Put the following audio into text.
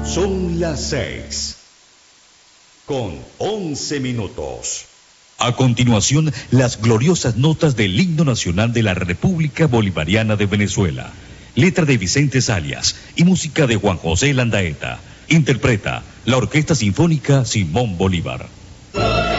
Son las 6 con 11 minutos. A continuación, las gloriosas notas del himno nacional de la República Bolivariana de Venezuela. Letra de Vicente Salias y música de Juan José Landaeta. Interpreta la Orquesta Sinfónica Simón Bolívar.